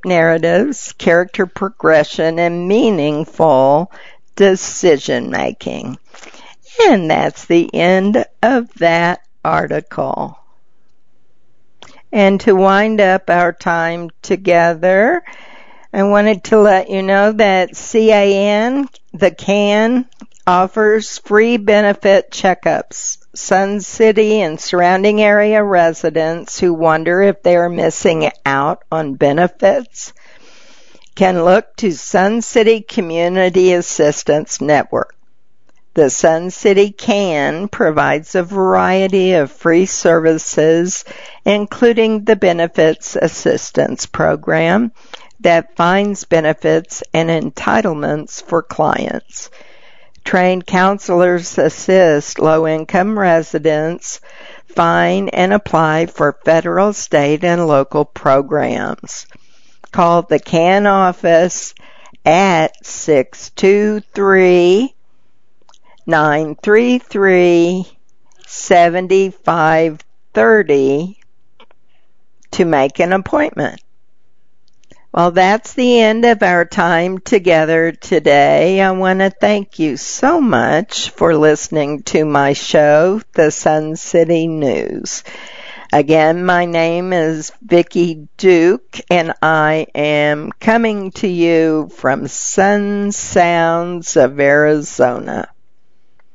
narratives, character progression, and meaningful decision making. And that's the end of that article. And to wind up our time together, I wanted to let you know that CAN, the CAN, offers free benefit checkups. Sun City and surrounding area residents who wonder if they are missing out on benefits can look to Sun City Community Assistance Network. The Sun City CAN provides a variety of free services, including the Benefits Assistance Program that finds benefits and entitlements for clients. Trained counselors assist low-income residents find and apply for federal, state, and local programs. Call the CAN office at 623-933-7530 to make an appointment. Well, that's the end of our time together today. I want to thank you so much for listening to my show, The Sun City News. Again, my name is Vicki Duke, and I am coming to you from Sun Sounds of Arizona.